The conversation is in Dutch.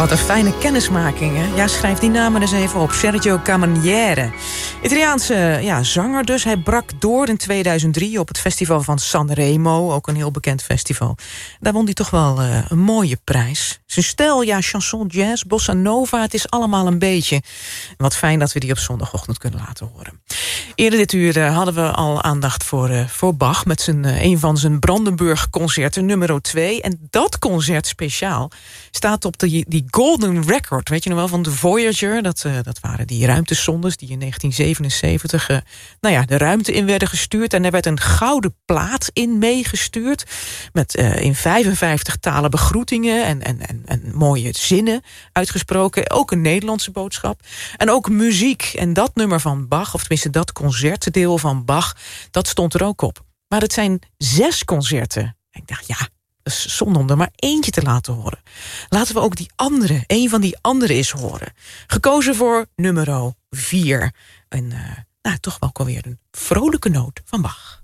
Wat een fijne kennismaking, hè? Ja, schrijf die namen eens even op. Sergio Camaniere. Italiaanse zanger dus. Hij brak door in 2003 op het festival van Sanremo. Ook een heel bekend festival. Daar won hij toch wel een mooie prijs. Zijn stijl, chanson, jazz, bossa nova. Het is allemaal een beetje. Wat fijn dat we die op zondagochtend kunnen laten horen. Eerder dit uur hadden we al aandacht voor Bach... met een van zijn Brandenburg-concerten, nummer 2. En dat concert speciaal staat op die Golden Record. Weet je nog wel, van de Voyager. Dat waren die ruimtesondes die in 1977 de ruimte in werden gestuurd. En er werd een gouden plaat in meegestuurd. Met in 55 talen begroetingen en mooie zinnen uitgesproken. Ook een Nederlandse boodschap. En ook muziek. En dat nummer van Bach, of tenminste dat concertdeel van Bach, dat stond er ook op. Maar het zijn 6 concerten. En ik dacht, dat is zonde om er maar eentje te laten horen. Laten we ook een van die andere eens horen. Gekozen voor nummer 4. En toch wel alweer een vrolijke noot van Bach.